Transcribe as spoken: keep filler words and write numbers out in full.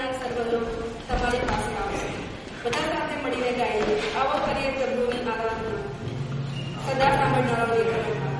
સદાનંદ સર્વલોક તમારી પાસે આવશે. બધા સાથે મળીને ગાઈએ, આવો કરીએ પ્રભુની આરાધના. સદા સાંભળનારો દેવ.